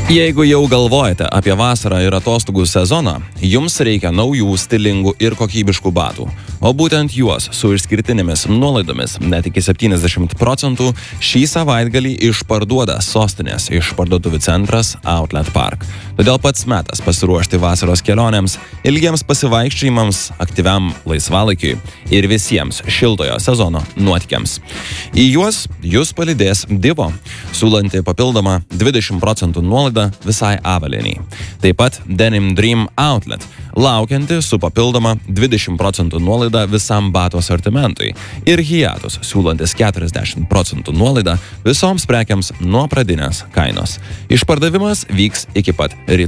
Jeigu jau galvojate apie vasarą ir atostogų sezoną, jums reikia naujų, stilingų ir kokybiškų batų. O būtent juos su išskirtinėmis nuolaidomis, net iki 70%, šį savaitgalį išparduoda sostinės išparduotuvių centras Outlet Park. Todėl pats metas pasiruošti vasaros kelionėms, ilgiems pasivaikščiojimams, aktyviam laisvalaikiui ir visiems šiltojo sezono nuotykiams. Į juos jūs palydės Divo, siūlanti papildomą 20% nuolaidą visai avalynei. Taip pat Denim Dream Outlet, laukianti su papildoma 20% nuolaida visam batų asortimentui, ir Hiatus, siūlantis 40% nuolaidą visoms prekiams nuo pradinės kainos. Išpardavimas vyks iki pat rytoj.